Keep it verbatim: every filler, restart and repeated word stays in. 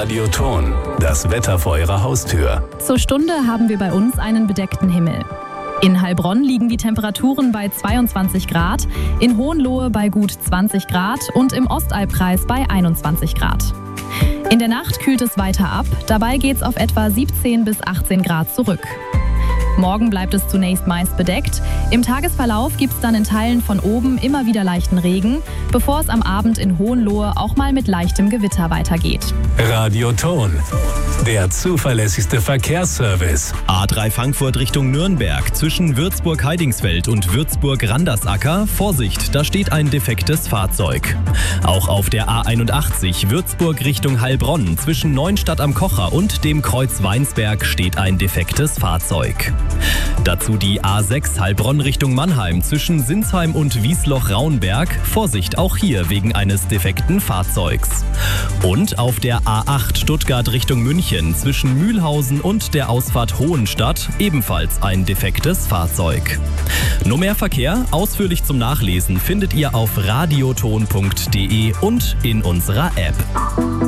Radioton, das Wetter vor Ihrer Haustür. Zur Stunde haben wir bei uns einen bedeckten Himmel. In Heilbronn liegen die Temperaturen bei zweiundzwanzig Grad, in Hohenlohe bei gut zwanzig Grad und im Ostalbkreis bei einundzwanzig Grad. In der Nacht kühlt es weiter ab, dabei geht es auf etwa siebzehn bis achtzehn Grad zurück. Morgen bleibt es zunächst meist bedeckt. Im Tagesverlauf gibt es dann in Teilen von oben immer wieder leichten Regen, bevor es am Abend in Hohenlohe auch mal mit leichtem Gewitter weitergeht. Radioton, der zuverlässigste Verkehrsservice. A drei Frankfurt Richtung Nürnberg, zwischen Würzburg-Heidingsfeld und Würzburg-Randersacker. Vorsicht, da steht ein defektes Fahrzeug. Auch auf der A einundachtzig Würzburg Richtung Heilbronn, zwischen Neuenstadt am Kocher und dem Kreuz Weinsberg steht ein defektes Fahrzeug. Dazu die A sechs Heilbronn Richtung Mannheim, zwischen Sinsheim und Wiesloch-Raunberg. Vorsicht, auch hier wegen eines defekten Fahrzeugs. Und auf der A acht Stuttgart Richtung München, zwischen Mühlhausen und der Ausfahrt Hohenstadt, ebenfalls ein defektes Fahrzeug. Noch mehr Verkehr, ausführlich zum Nachlesen, findet ihr auf radioton punkt de und in unserer App.